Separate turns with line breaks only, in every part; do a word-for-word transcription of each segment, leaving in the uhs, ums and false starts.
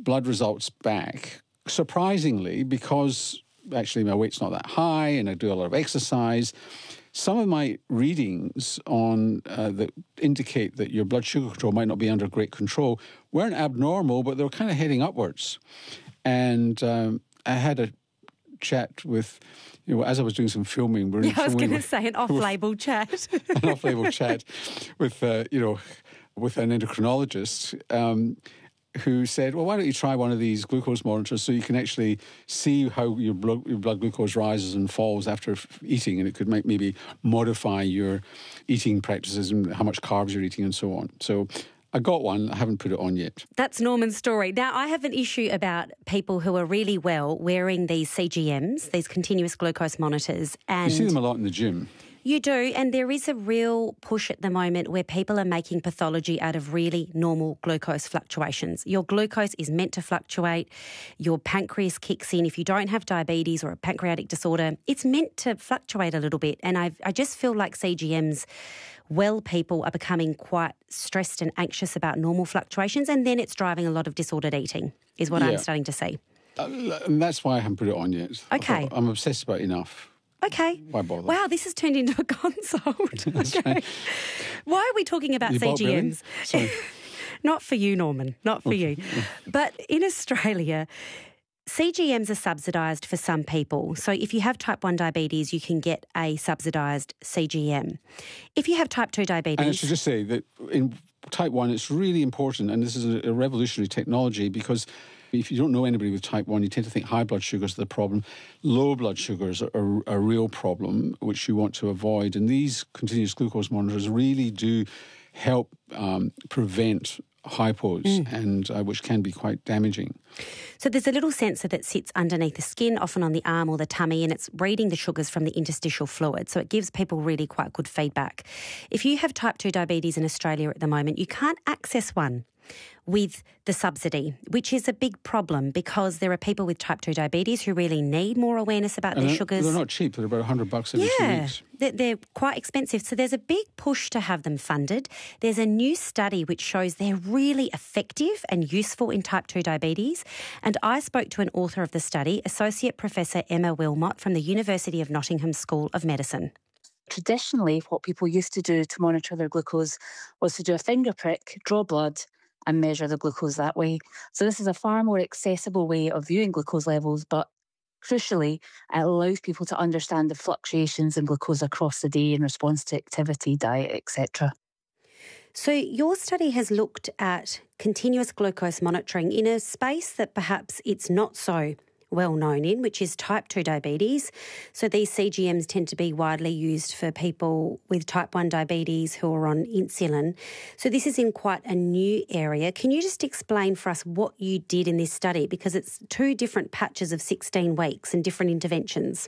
blood results back, surprisingly, because actually my weight's not that high and I do a lot of exercise, some of my readings on uh, that indicate that your blood sugar control might not be under great control weren't abnormal, but they were kind of heading upwards. And um, I had a chat with, you know, as I was doing some filming. We're
yeah, I was
filming
going to say an off-label chat.
An off-label chat with, uh, you know, with an endocrinologist. Um, who said, well, why don't you try one of these glucose monitors so you can actually see how your blood, your blood glucose rises and falls after f- eating, and it could make, maybe modify your eating practices and how much carbs you're eating and so on. So I got one. I haven't put it on yet.
That's Norman's story. Now, I have an issue about people who are really well wearing these C G Ms, these continuous glucose monitors. And
you see them a lot in the gym.
You do, and there is a real push at the moment where people are making pathology out of really normal glucose fluctuations. Your glucose is meant to fluctuate. Your pancreas kicks in. If you don't have diabetes or a pancreatic disorder, it's meant to fluctuate a little bit. And I've, I just feel like C G Ms, well, people are becoming quite stressed and anxious about normal fluctuations, and then it's driving a lot of disordered eating, is what yeah. I'm starting to see.
Uh, and that's why I haven't put it on yet.
Okay.
I'm obsessed about enough.
Okay.
Why bother?
Wow, this has turned into a consult. Okay.
Right.
Why are we talking about
you
C G Ms?
Sorry.
Not for you, Norman. Not for you. But in Australia, C G Ms are subsidised for some people. So if you have type one diabetes, you can get a subsidised C G M. If you have type two diabetes...
And I should just say that in type one, it's really important, and this is a revolutionary technology, because if you don't know anybody with type one, you tend to think high blood sugars are the problem. Low blood sugars are a, a real problem, which you want to avoid. And these continuous glucose monitors really do help um, prevent hypos, mm. and uh, which can be quite damaging.
So there's a little sensor that sits underneath the skin, often on the arm or the tummy, and it's reading the sugars from the interstitial fluid. So it gives people really quite good feedback. If you have type two diabetes in Australia at the moment, you can't access one with the subsidy, which is a big problem because there are people with type two diabetes who really need more awareness about
and
their
they're,
sugars.
They're not cheap. They're about one hundred bucks every
yeah,
two weeks.
They're, they're quite expensive. So there's a big push to have them funded. There's a new study which shows they're really effective and useful in type two diabetes. And I spoke to an author of the study, Associate Professor Emma Wilmot from the University of Nottingham School of Medicine.
Traditionally, what people used to do to monitor their glucose was to do a finger prick, draw blood, and measure the glucose that way. So this is a far more accessible way of viewing glucose levels, but crucially, it allows people to understand the fluctuations in glucose across the day in response to activity, diet, et cetera.
So your study has looked at continuous glucose monitoring in a space that perhaps it's not so well known in, which is type two diabetes. So these C G Ms tend to be widely used for people with type one diabetes who are on insulin. So this is in quite a new area. Can you just explain for us what you did in this study? Because it's two different patches of sixteen weeks and different interventions.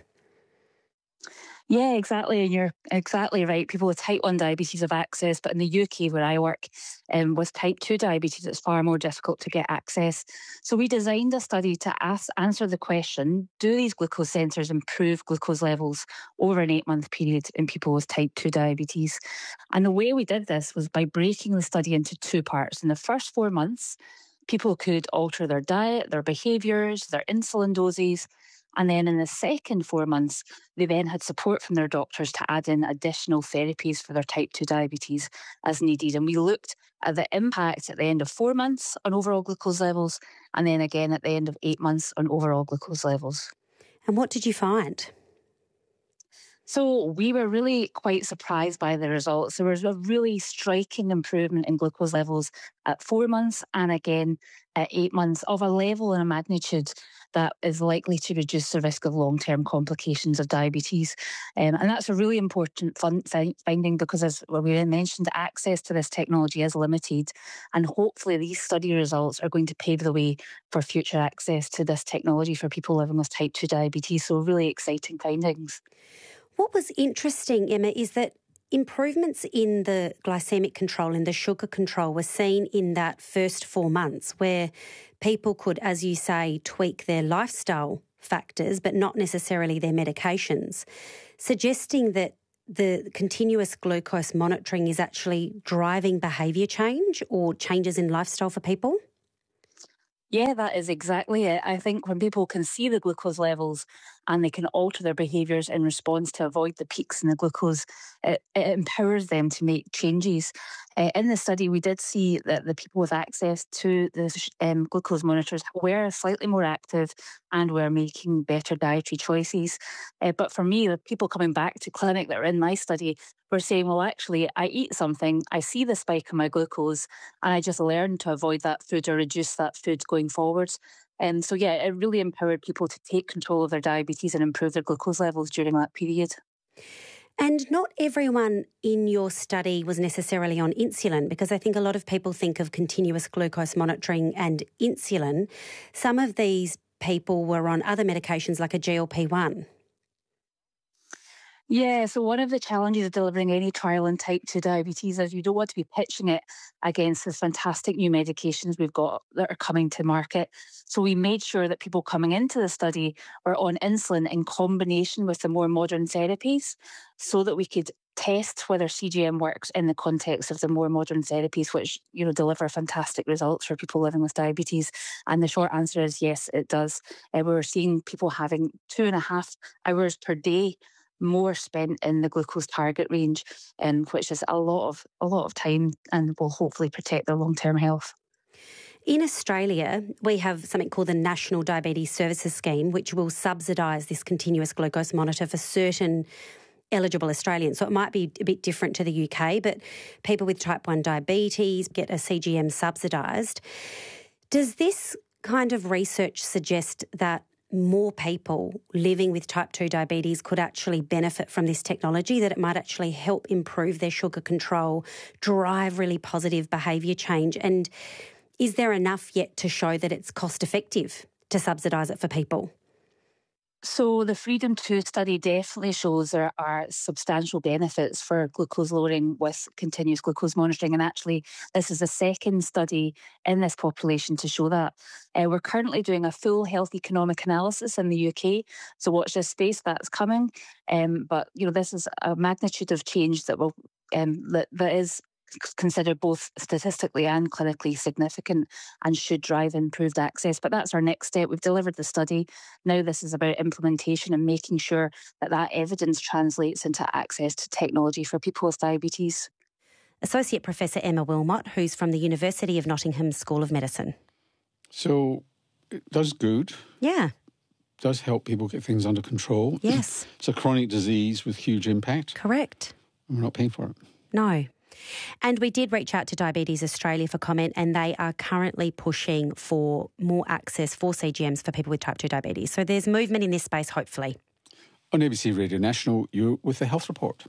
Yeah, exactly. And you're exactly right. People with type one diabetes have access, but in the U K where I work, um, with type two diabetes, it's far more difficult to get access. So we designed a study to ask, answer the question, do these glucose sensors improve glucose levels over an eight-month period in people with type two diabetes? And the way we did this was by breaking the study into two parts. In the first four months, people could alter their diet, their behaviours, their insulin doses. And then in the second four months, they then had support from their doctors to add in additional therapies for their type two diabetes as needed. And we looked at the impact at the end of four months on overall glucose levels, and then again at the end of eight months on overall glucose levels.
And what did you find?
So we were really quite surprised by the results. There was a really striking improvement in glucose levels at four months and again at eight months of a level and a magnitude that is likely to reduce the risk of long-term complications of diabetes. Um, and that's a really important fun finding because, as we mentioned, access to this technology is limited. And hopefully these study results are going to pave the way for future access to this technology for people living with type two diabetes. So really exciting findings.
What was interesting, Emma, is that improvements in the glycemic control and the sugar control were seen in that first four months where people could, as you say, tweak their lifestyle factors but not necessarily their medications, suggesting that the continuous glucose monitoring is actually driving behaviour change or changes in lifestyle for people?
Yeah, that is exactly it. I think when people can see the glucose levels and they can alter their behaviours in response to avoid the peaks in the glucose, it, it empowers them to make changes. Uh, in the study, we did see that the people with access to the um, glucose monitors were slightly more active and were making better dietary choices. Uh, but for me, the people coming back to clinic that are in my study were saying, well, actually, I eat something, I see the spike in my glucose, and I just learned to avoid that food or reduce that food going forwards. And so, yeah, it really empowered people to take control of their diabetes and improve their glucose levels during that period.
And not everyone in your study was necessarily on insulin, because I think a lot of people think of continuous glucose monitoring and insulin. Some of these people were on other medications like a G L P one.
Yeah, so one of the challenges of delivering any trial in type two diabetes is you don't want to be pitching it against the fantastic new medications we've got that are coming to market. So we made sure that people coming into the study were on insulin in combination with the more modern therapies so that we could test whether C G M works in the context of the more modern therapies, which, you know, deliver fantastic results for people living with diabetes. And the short answer is yes, it does. Uh, we're seeing people having two and a half hours per day more spent in the glucose target range, um, which is a lot of a lot of time and will hopefully protect their long-term health.
In Australia, we have something called the National Diabetes Services Scheme, which will subsidise this continuous glucose monitor for certain eligible Australians. So it might be a bit different to the U K, but people with type one diabetes get a C G M subsidised. Does this kind of research suggest that more people living with type two diabetes could actually benefit from this technology, that it might actually help improve their sugar control, drive really positive behaviour change? And is there enough yet to show that it's cost effective to subsidise it for people?
So the Freedom two study definitely shows there are substantial benefits for glucose lowering with continuous glucose monitoring. And actually, this is the second study in this population to show that. Uh, we're currently doing a full health economic analysis in the U K. So watch this space, that's coming. Um, but, you know, this is a magnitude of change that will um, that, that is considered both statistically and clinically significant and should drive improved access. But that's our next step. We've delivered the study. Now this is about implementation and making sure that that evidence translates into access to technology for people with diabetes.
Associate Professor Emma Wilmot, who's from the University of Nottingham School of Medicine.
So it does good.
Yeah.
Does help people get things under control.
Yes.
It's a chronic disease with huge impact.
Correct.
We're not paying for it.
No. And we did reach out to Diabetes Australia for comment, and they are currently pushing for more access for C G Ms for people with type two diabetes. So there's movement in this space, hopefully.
On A B C Radio National, you're with the Health Report.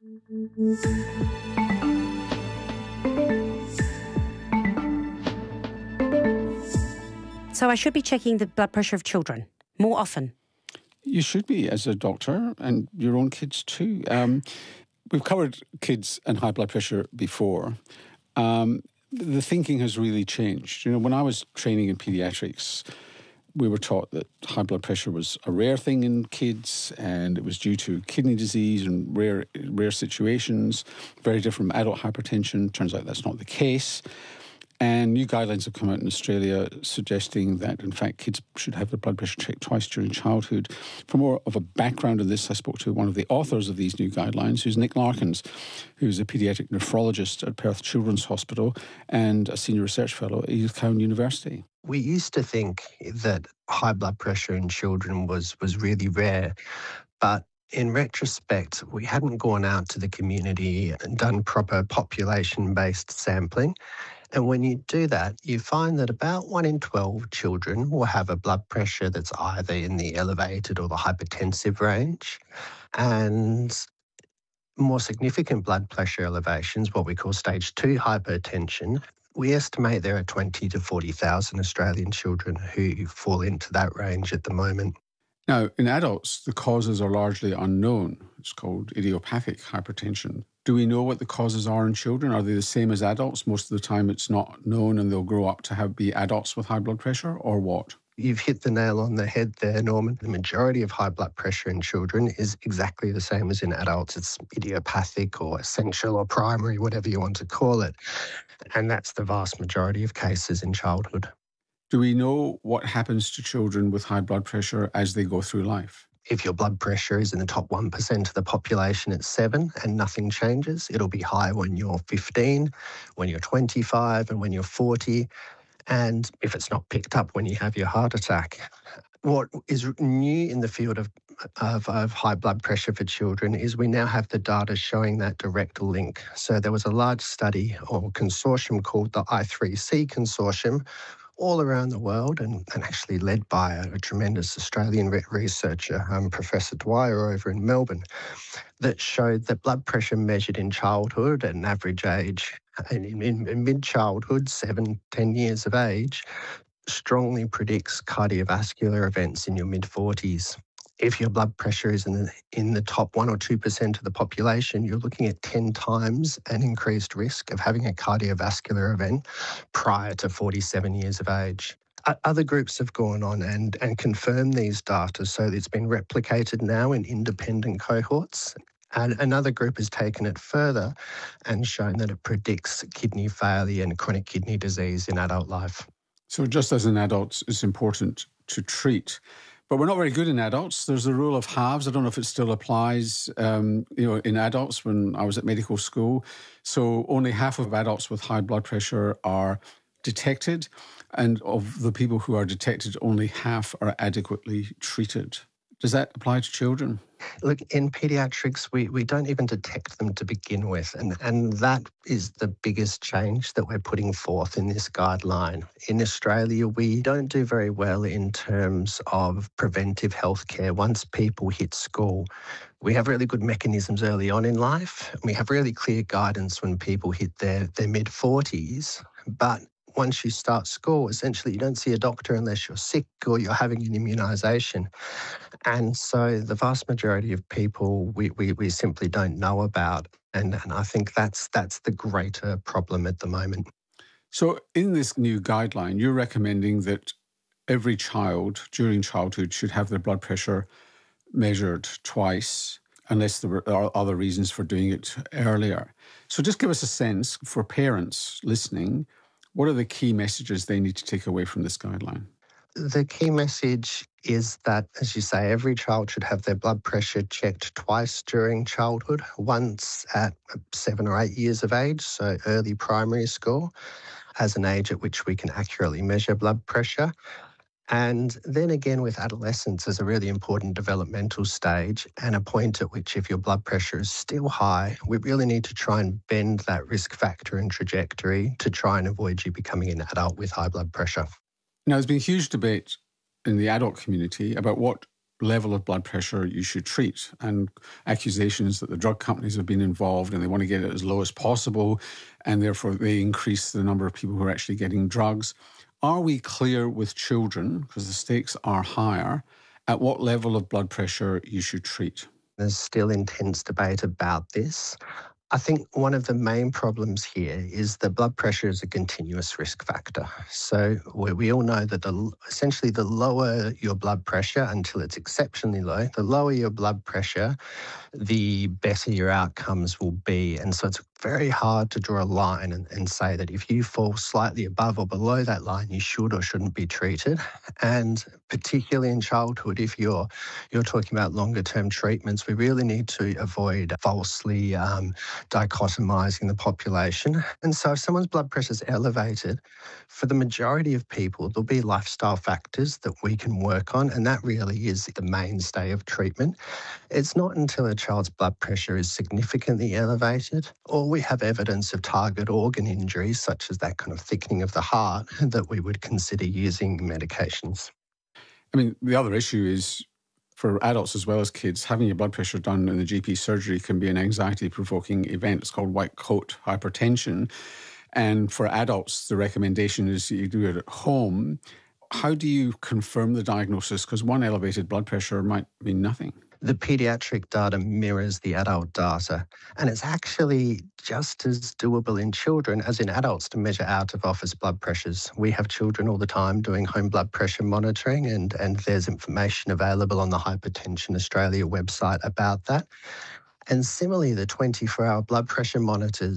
So I should be checking the blood pressure of children more often.
You should be, as a doctor, and your own kids too. Um, we've covered kids and high blood pressure before. Um, the thinking has really changed. You know, when I was training in paediatrics, we were taught that high blood pressure was a rare thing in kids, and it was due to kidney disease and rare rare situations, very different from adult hypertension. Turns out that's not the case. And new guidelines have come out in Australia suggesting that, in fact, kids should have their blood pressure checked twice during childhood. For more of a background on this, I spoke to one of the authors of these new guidelines, who's Nick Larkins, who's a paediatric nephrologist at Perth Children's Hospital and a senior research fellow at Edith Cowan University.
We used to think that high blood pressure in children was, was really rare, but in retrospect, we hadn't gone out to the community and done proper population-based sampling. And when you do that, you find that about one in twelve children will have a blood pressure that's either in the elevated or the hypertensive range. And more significant blood pressure elevations, what we call stage two hypertension, we estimate there are twenty to forty thousand Australian children who fall into that range at the moment.
Now, in adults, the causes are largely unknown. It's called idiopathic hypertension. Do we know what the causes are in children? Are they the same as adults? Most of the time it's not known and they'll grow up to have be adults with high blood pressure, or what?
You've hit the nail on the head there, Norman. The majority of high blood pressure in children is exactly the same as in adults. It's idiopathic or essential or primary, whatever you want to call it. And that's the vast majority of cases in childhood.
Do we know what happens to children with high blood pressure as they go through life?
If your blood pressure is in the top one percent of the population at seven and nothing changes, it'll be high when you're fifteen, when you're twenty-five, and when you're forty. And if it's not picked up when you have your heart attack. What is new in the field of, of, of high blood pressure for children is we now have the data showing that direct link. So there was a large study or consortium called the I three C consortium all around the world and, and actually led by a, a tremendous Australian re- researcher, um, Professor Dwyer over in Melbourne, that showed that blood pressure measured in childhood at an average age, and in, in, in mid-childhood, seven, ten years of age, strongly predicts cardiovascular events in your mid-forties. If your blood pressure is in the, in the top one or two percent of the population, you're looking at ten times an increased risk of having a cardiovascular event prior to forty-seven years of age. Other groups have gone on and, and confirmed these data, so it's been replicated now in independent cohorts. And another group has taken it further and shown that it predicts kidney failure and chronic kidney disease in adult life.
So just as in adults, it's important to treat. But we're not very good in adults. There's a rule of halves. I don't know if it still applies, um, you know, in adults when I was at medical school. So only half of adults with high blood pressure are detected. And of the people who are detected, only half are adequately treated. Does that apply to children?
Look, in paediatrics, we, we don't even detect them to begin with. And, and that is the biggest change that we're putting forth in this guideline. In Australia, we don't do very well in terms of preventive healthcare once people hit school. We have really good mechanisms early on in life. We have really clear guidance when people hit their, their mid-forties. But once you start school, essentially you don't see a doctor unless you're sick or you're having an immunisation. And so the vast majority of people we, we, we simply don't know about. And, and I think that's that's the greater problem at the moment.
So in this new guideline, you're recommending that every child during childhood should have their blood pressure measured twice, unless there are other reasons for doing it earlier. So just give us a sense for parents listening. What are the key messages they need to take away from this guideline?
The key message is that, as you say, every child should have their blood pressure checked twice during childhood, once at seven or eight years of age, so early primary school, as an age at which we can accurately measure blood pressure. And then again with adolescence as a really important developmental stage and a point at which if your blood pressure is still high, we really need to try and bend that risk factor and trajectory to try and avoid you becoming an adult with high blood pressure.
Now, there's been a huge debate in the adult community about what level of blood pressure you should treat, and accusations that the drug companies have been involved and they want to get it as low as possible, and therefore they increase the number of people who are actually getting drugs. Are we clear with children, because the stakes are higher, at what level of blood pressure you should treat?
There's still intense debate about this. I think one of the main problems here is that blood pressure is a continuous risk factor. So we, we all know that the, essentially the lower your blood pressure until it's exceptionally low, the lower your blood pressure, the better your outcomes will be. And so it's very hard to draw a line and, and say that if you fall slightly above or below that line, you should or shouldn't be treated. And particularly in childhood, if you're you're talking about longer term treatments, we really need to avoid falsely um, dichotomizing the population. And so if someone's blood pressure is elevated, for the majority of people, there'll be lifestyle factors that we can work on, and that really is the mainstay of treatment. It's not until a child's blood pressure is significantly elevated, or we have evidence of target organ injuries, such as that kind of thickening of the heart, that we would consider using medications.
I mean, the other issue is, for adults as well as kids, having your blood pressure done in the G P surgery can be an anxiety-provoking event. It's called white coat hypertension. And for adults, the recommendation is that you do it at home. How do you confirm the diagnosis? Because one elevated blood pressure might mean nothing.
The paediatric data mirrors the adult data, and it's actually just as doable in children as in adults to measure out-of-office blood pressures. We have children all the time doing home blood pressure monitoring, and, and there's information available on the Hypertension Australia website about that. And similarly, the twenty-four hour blood pressure monitors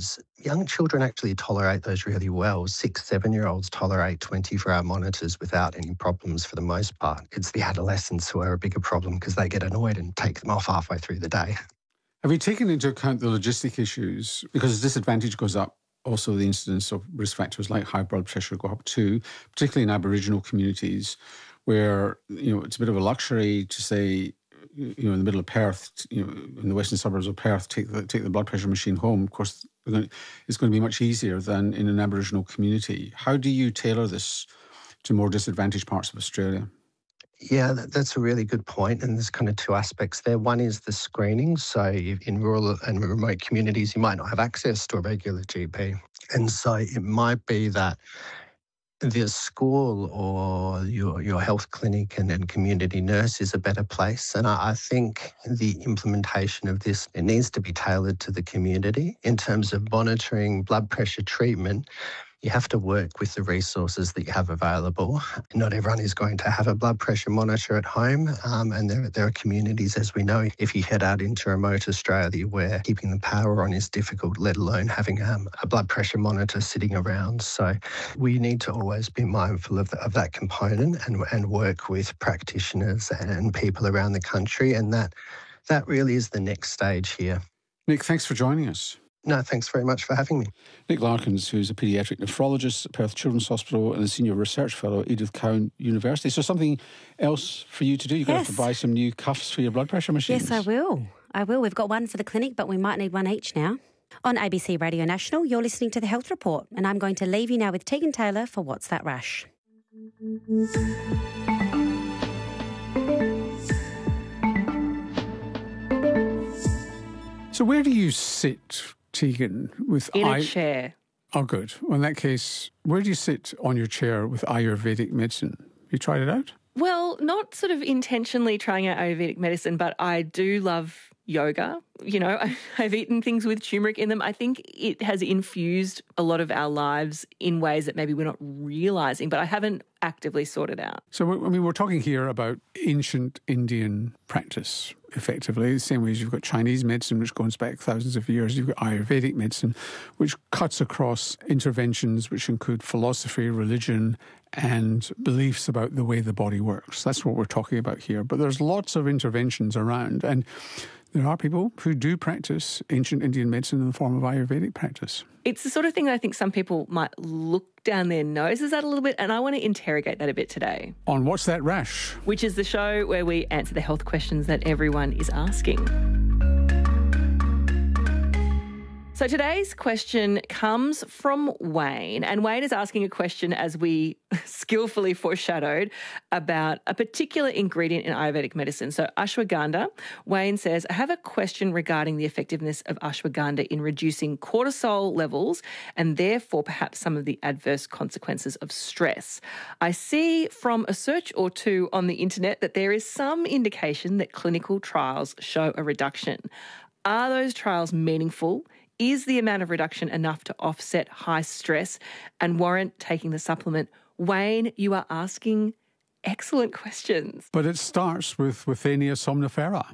young children actually tolerate those really well. Six, seven-year-olds tolerate twenty-four hour monitors without any problems for the most part. It's the adolescents who are a bigger problem because they get annoyed and take them off halfway through the day.
Have you taken into account the logistic issues? Because the disadvantage goes up, also the incidence of risk factors like high blood pressure go up too, particularly in Aboriginal communities where, you know, it's a bit of a luxury to say, you know, in the middle of Perth, you know, in the western suburbs of Perth, take the take the blood pressure machine home. Of course, it's going to be much easier than in an Aboriginal community. How do you tailor this to more disadvantaged parts of Australia?
Yeah, that, that's a really good point. And there's kind of two aspects there. One is the screening. So in rural and remote communities, you might not have access to a regular G P. And so it might be that the school or your your health clinic and, and community nurse is a better place. And I, I think the implementation of this, it needs to be tailored to the community in terms of monitoring blood pressure treatment. You have to work with the resources that you have available. Not everyone is going to have a blood pressure monitor at home, um, and there, there are communities, as we know, if you head out into remote Australia where keeping the power on is difficult, let alone having um, a blood pressure monitor sitting around. So we need to always be mindful of, the, of that component and, and work with practitioners and people around the country, and that that really is the next stage here.
Nick, thanks for joining us.
No, thanks very much for having me.
Nick Larkins, who's a paediatric nephrologist at Perth Children's Hospital and a senior research fellow at Edith Cowan University. So something else for you to do? You're going
Yes.
to have to buy some new cuffs for your blood pressure machines.
Yes, I will. I will. We've got one for the clinic, but we might need one each now. On A B C Radio National, you're listening to The Health Report, and I'm going to leave you now with Tegan Taylor for What's That Rash?
So where do you sit, Tegan, with
In
I-
a chair.
Oh, good. Well, in that case, where do you sit on your chair with Ayurvedic medicine? Have you tried it out?
Well, not sort of intentionally trying out Ayurvedic medicine, but I do love yoga. You know, I've eaten things with turmeric in them. I think it has infused a lot of our lives in ways that maybe we're not realising, but I haven't actively sought it out.
So, I mean, we're talking here about ancient Indian practice, effectively, the same way as you've got Chinese medicine, which goes back thousands of years. You've got Ayurvedic medicine, which cuts across interventions which include philosophy, religion, and beliefs about the way the body works. That's what we're talking about here. But there's lots of interventions around, and there are people who do practice ancient Indian medicine in the form of Ayurvedic practice.
It's the sort of thing that I think some people might look down their noses at a little bit, and I want to interrogate that a bit today.
On What's That Rash?
Which is the show where we answer the health questions that everyone is asking. So today's question comes from Wayne, and Wayne is asking a question, as we skillfully foreshadowed, about a particular ingredient in Ayurvedic medicine. So ashwagandha. Wayne says, I have a question regarding the effectiveness of ashwagandha in reducing cortisol levels and therefore perhaps some of the adverse consequences of stress. I see from a search or two on the internet that there is some indication that clinical trials show a reduction. Are those trials meaningful? Is the amount of reduction enough to offset high stress and warrant taking the supplement? Wayne, you are asking excellent questions.
But it starts with Withania somnifera.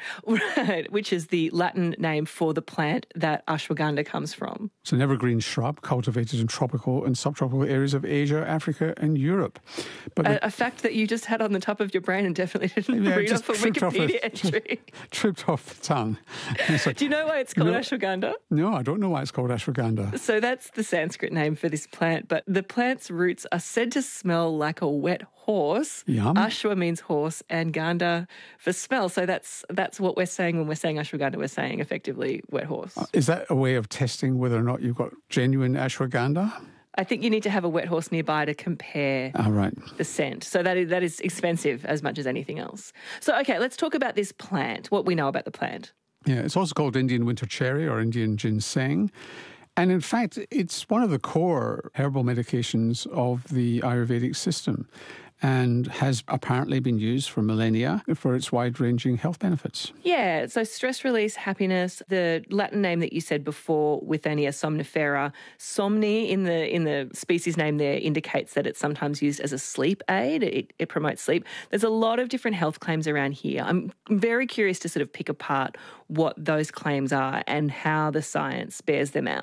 Right, which is the Latin name for the plant that ashwagandha comes from.
It's an evergreen shrub cultivated in tropical and subtropical areas of Asia, Africa and Europe. But
A, a fact that you just had on the top of your brain and definitely didn't
Yeah,
read
just
off a
tripped off
Wikipedia
the-
entry.
tripped off the tongue. It's like,
Do you know why it's called
No.
ashwagandha?
no, I don't know why it's called ashwagandha.
So that's the Sanskrit name for this plant, but the plant's roots are said to smell like a wet horse.
Yum.
Ashwa means horse and gandha for smell. So that's that's what we're saying when we're saying ashwagandha. We're saying effectively wet horse.
Is that a way of testing whether or not you've got genuine ashwagandha?
I think you need to have a wet horse nearby to compare
Ah, right.
the scent. So that is, that is expensive as much as anything else. So, okay, let's talk about this plant, what we know about the plant.
Yeah, it's also called Indian winter cherry or Indian ginseng. And in fact, it's one of the core herbal medications of the Ayurvedic system and has apparently been used for millennia for its wide-ranging health benefits.
Yeah, so stress release, happiness, the Latin name that you said before, Withania somnifera, somni in the in the species name there indicates that it's sometimes used as a sleep aid. It, it promotes sleep. There's a lot of different health claims around here. I'm very curious to sort of pick apart what those claims are and how the science bears them out.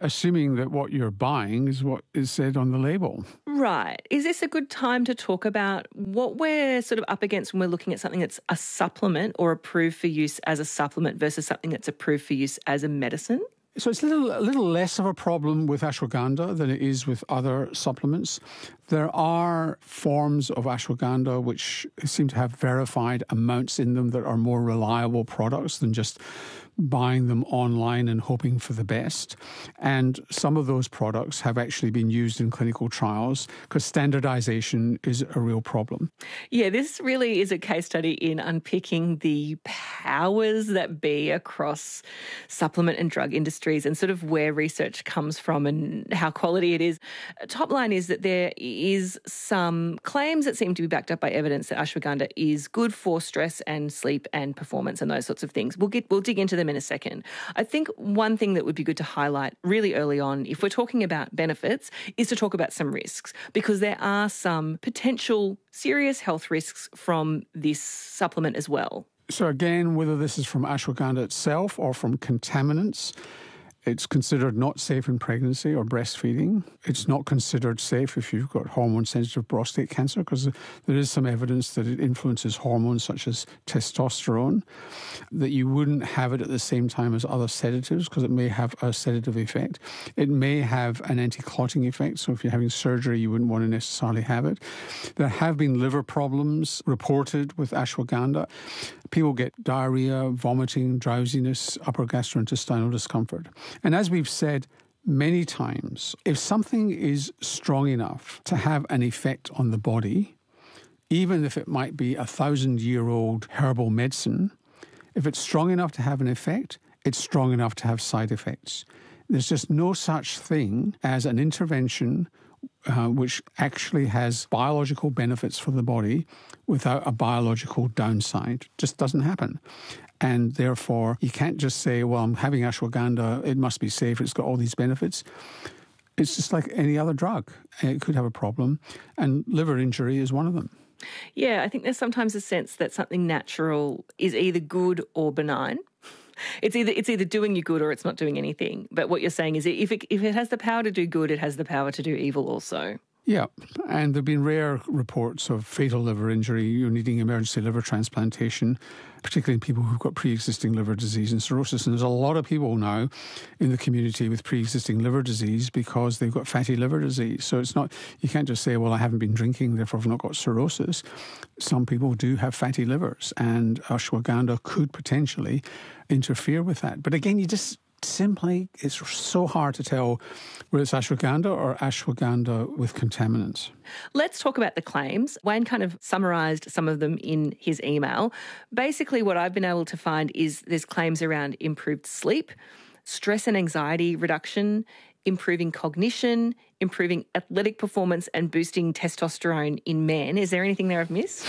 assuming that what you're buying is what is said on the label.
Right. Is this a good time to talk about what we're sort of up against when we're looking at something that's a supplement or approved for use as a supplement versus something that's approved for use as a medicine?
So it's a little, a little less of a problem with ashwagandha than it is with other supplements. There are forms of ashwagandha which seem to have verified amounts in them that are more reliable products than just buying them online and hoping for the best. And some of those products have actually been used in clinical trials because standardization is a real problem.
Yeah, this really is a case study in unpicking the powers that be across supplement and drug industries and sort of where research comes from and how quality it is. Top line is that there is some claims that seem to be backed up by evidence that ashwagandha is good for stress and sleep and performance and those sorts of things. We'll get we'll dig into them in a second. I think one thing that would be good to highlight really early on, if we're talking about benefits, is to talk about some risks, because there are some potential serious health risks from this supplement as well.
So again, whether this is from ashwagandha itself or from contaminants, it's considered not safe in pregnancy or breastfeeding. It's not considered safe if you've got hormone-sensitive prostate cancer because there is some evidence that it influences hormones such as testosterone, that you wouldn't have it at the same time as other sedatives because it may have a sedative effect. It may have an anti-clotting effect, so if you're having surgery, you wouldn't want to necessarily have it. There have been liver problems reported with ashwagandha. People get diarrhea, vomiting, drowsiness, upper gastrointestinal discomfort. And as we've said many times, if something is strong enough to have an effect on the body, even if it might be a thousand-year-old herbal medicine, if it's strong enough to have an effect, it's strong enough to have side effects. There's just no such thing as an intervention uh, which actually has biological benefits for the body without a biological downside. It just doesn't happen. And therefore, you can't just say, well, I'm having ashwagandha, it must be safe, it's got all these benefits. It's just like any other drug. It could have a problem, and liver injury is one of them.
Yeah, I think there's sometimes a sense that something natural is either good or benign. It's either it's either doing you good or it's not doing anything. But what you're saying is if it, if it has the power to do good, it has the power to do evil also.
Yeah, and there have been rare reports of fatal liver injury, you're needing emergency liver transplantation, particularly in people who've got pre-existing liver disease and cirrhosis. And there's a lot of people now in the community with pre-existing liver disease because they've got fatty liver disease. So it's not, you can't just say, well, I haven't been drinking, therefore I've not got cirrhosis. Some people do have fatty livers, and ashwagandha could potentially interfere with that. But again, you just simply, it's so hard to tell whether it's ashwagandha or ashwagandha with contaminants.
Let's talk about the claims. Wayne kind of summarised some of them in his email. Basically, what I've been able to find is there's claims around improved sleep, stress and anxiety reduction, improving cognition, improving athletic performance and boosting testosterone in men. Is there anything there I've missed?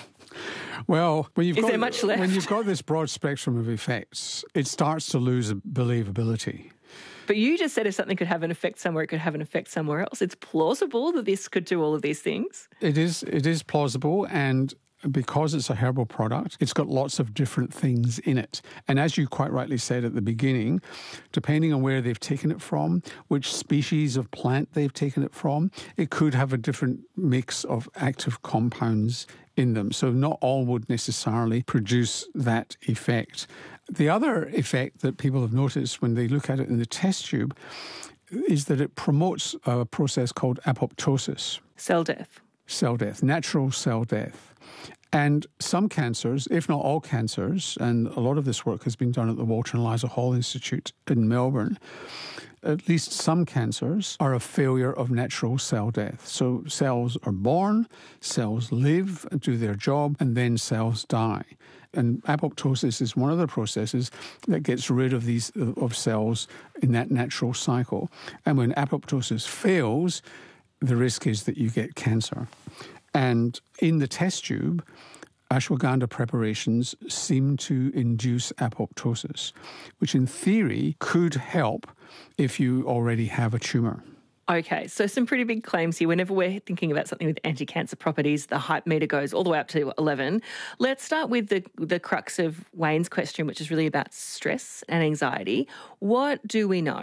Well, when you've,
Is
got,
there much left?
when you've got this broad spectrum of effects, it starts to lose believability.
But you just said if something could have an effect somewhere, it could have an effect somewhere else. It's plausible that this could do all of these things.
It is, it is plausible, and because it's a herbal product, it's got lots of different things in it. And as you quite rightly said at the beginning, depending on where they've taken it from, which species of plant they've taken it from, it could have a different mix of active compounds in them. So not all would necessarily produce that effect. The other effect that people have noticed when they look at it in the test tube is that it promotes a process called apoptosis.
Cell death.
Cell death, natural cell death. And some cancers, if not all cancers, and a lot of this work has been done at the Walter and Eliza Hall Institute in Melbourne, at least some cancers are a failure of natural cell death. So cells are born, cells live, do their job, and then cells die. And apoptosis is one of the processes that gets rid of these of cells in that natural cycle. And when apoptosis fails, the risk is that you get cancer. And in the test tube, ashwagandha preparations seem to induce apoptosis, which in theory could help if you already have a tumour.
Okay, so some pretty big claims here. Whenever we're thinking about something with anti-cancer properties, the hype meter goes all the way up to eleven. Let's start with the, the crux of Wayne's question, which is really about stress and anxiety. What do we know?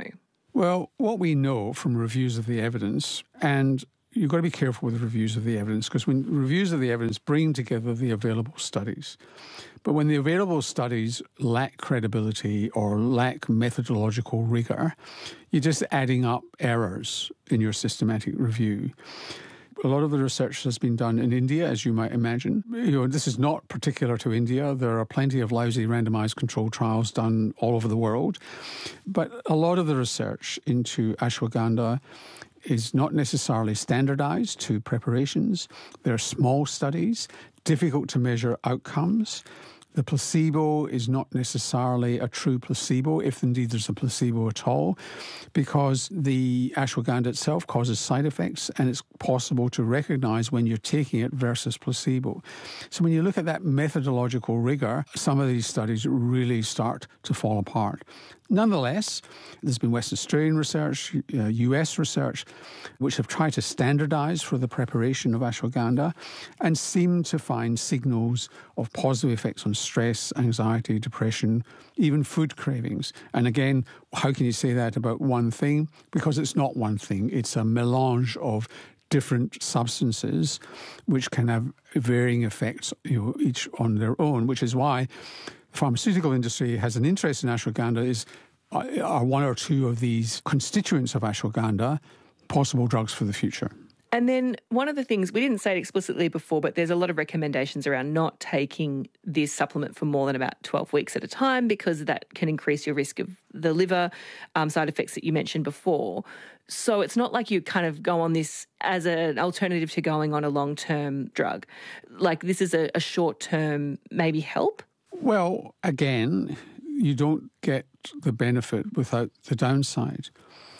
Well, what we know from reviews of the evidence, and you've got to be careful with reviews of the evidence, because when reviews of the evidence bring together the available studies. But when the available studies lack credibility or lack methodological rigor, you're just adding up errors in your systematic review. A lot of the research has been done in India, as you might imagine. You know, this is not particular to India. There are plenty of lousy randomized controlled trials done all over the world. But a lot of the research into ashwagandha is not necessarily standardized to preparations. They're small studies, difficult to measure outcomes. The placebo is not necessarily a true placebo, if indeed there's a placebo at all, because the ashwagandha itself causes side effects, and it's possible to recognize when you're taking it versus placebo. So when you look at that methodological rigor, some of these studies really start to fall apart. Nonetheless, there's been West Australian research, uh, U S research, which have tried to standardize for the preparation of ashwagandha and seem to find signals of positive effects on stress, anxiety, depression, even food cravings. And again, how can you say that about one thing? Because it's not one thing. It's a melange of different substances which can have varying effects, you know, each on their own, which is why the pharmaceutical industry has an interest in ashwagandha. Is are one or two of these constituents of ashwagandha possible drugs for the future?
And then one of the things, we didn't say it explicitly before, but there's a lot of recommendations around not taking this supplement for more than about twelve weeks at a time, because that can increase your risk of the liver um, side effects that you mentioned before. So it's not like you kind of go on this as an alternative to going on a long-term drug. Like this is a, a short-term maybe help?
Well, again, you don't get the benefit without the downside.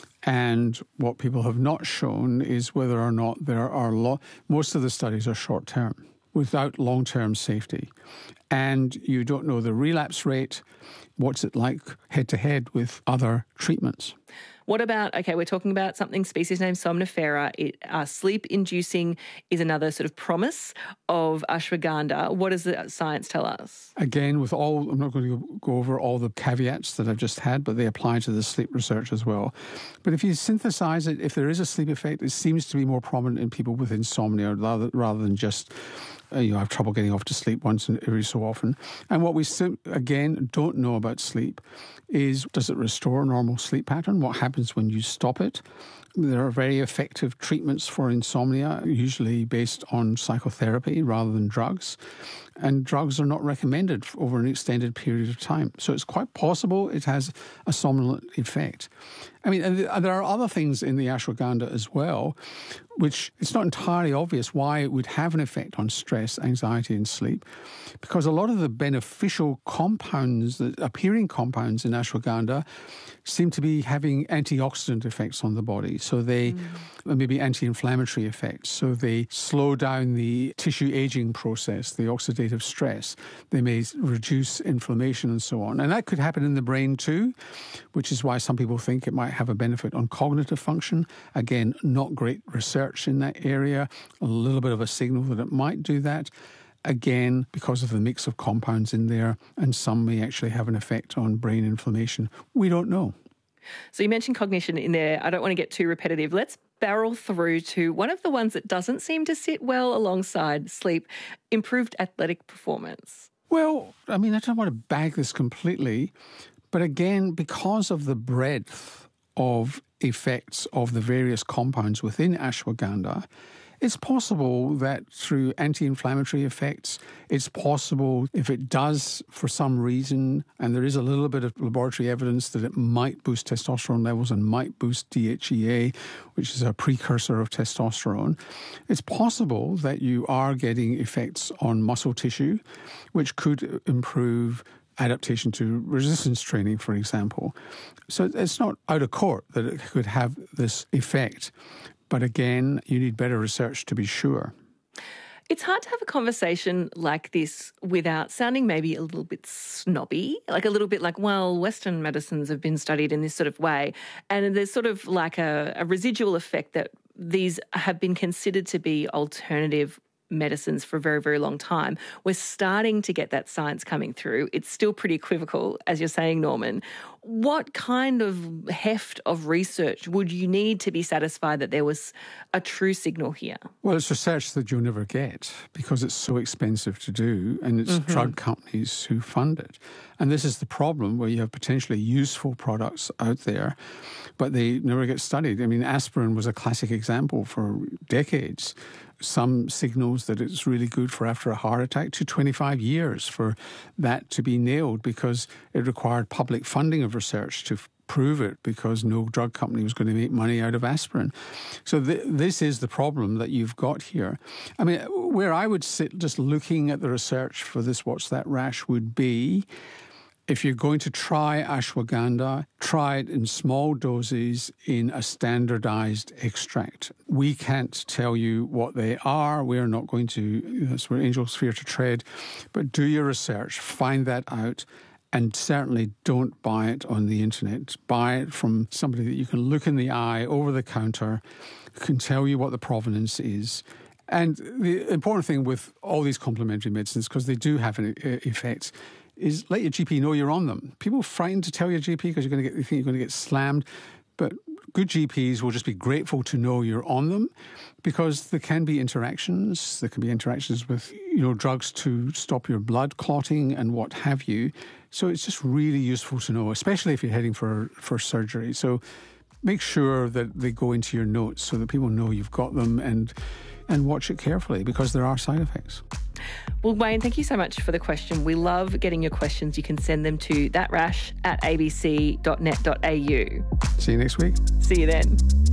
And what people have not shown is whether or not there are, lo- most of the studies are short-term, without long-term safety. And you don't know the relapse rate. What's it like head-to-head with other treatments?
What about, okay, we're talking about something, species name Somnifera. It, uh, sleep-inducing is another sort of promise of ashwagandha. What does the science tell us?
Again, with all, I'm not going to go over all the caveats that I've just had, but they apply to the sleep research as well. But if you synthesize it, if there is a sleep effect, it seems to be more prominent in people with insomnia rather, rather than just Uh, you know, have trouble getting off to sleep once and every so often. And what we, sim- again, don't know about sleep is, does it restore a normal sleep pattern? What happens when you stop it? There are very effective treatments for insomnia, usually based on psychotherapy rather than drugs. And drugs are not recommended over an extended period of time. So it's quite possible it has a somnolent effect. I mean, and there are other things in the ashwagandha as well, which it's not entirely obvious why it would have an effect on stress, anxiety, and sleep, because a lot of the beneficial compounds, the appearing compounds in ashwagandha, seem to be having antioxidant effects on the body. So they, mm. maybe anti-inflammatory effects. So they slow down the tissue aging process, the oxidative stress. They may reduce inflammation and so on. And that could happen in the brain too, which is why some people think it might have a benefit on cognitive function. Again, not great research in that area. A little bit of a signal that it might do that. Again, because of the mix of compounds in there, and some may actually have an effect on brain inflammation. We don't know.
So you mentioned cognition in there. I don't want to get too repetitive. Let's barrel through to one of the ones that doesn't seem to sit well alongside sleep, improved athletic performance.
Well, I mean, I don't want to bag this completely, but again, because of the breadth of effects of the various compounds within ashwagandha, it's possible that through anti-inflammatory effects, it's possible if it does for some reason, and there is a little bit of laboratory evidence that it might boost testosterone levels and might boost D H E A, which is a precursor of testosterone, it's possible that you are getting effects on muscle tissue, which could improve adaptation to resistance training, for example. So it's not out of court that it could have this effect. But again, you need better research to be sure.
It's hard to have a conversation like this without sounding maybe a little bit snobby, like a little bit like, well, Western medicines have been studied in this sort of way. And there's sort of like a, a residual effect that these have been considered to be alternative medicines for a very, very long time. We're starting to get that science coming through. It's still pretty equivocal, as you're saying, Norman. What kind of heft of research would you need to be satisfied that there was a true signal here?
Well, it's research that you'll never get because it's so expensive to do, and it's mm-hmm. drug companies who fund it. And this is the problem, where you have potentially useful products out there, but they never get studied. I mean, aspirin was a classic example for decades. Some signals that it's really good for after a heart attack, to twenty-five years for that to be nailed, because it required public funding of research to f- prove it, because no drug company was going to make money out of aspirin. So th- this is the problem that you've got here. I mean, where I would sit just looking at the research for this What's That Rash would be, if you're going to try ashwagandha, try it in small doses in a standardized extract. We can't tell you what they are. We're not going to, that's where angels fear to tread. But do your research, find that out, and certainly don't buy it on the internet. Buy it from somebody that you can look in the eye, over the counter, who can tell you what the provenance is. And the important thing with all these complementary medicines, because they do have an effect, is let your G P know you're on them. People are frightened to tell your G P because you're going to get, you think you're going to get slammed. But good G Ps will just be grateful to know you're on them, because there can be interactions. There can be interactions with, you know, drugs to stop your blood clotting and what have you. So it's just really useful to know, especially if you're heading for, for surgery. So make sure that they go into your notes so that people know you've got them, and and watch it carefully, because there are side effects.
Well, Wayne, thank you so much for the question. We love getting your questions. You can send them to that rash at a b c dot net dot a u.
See you next week.
See you then.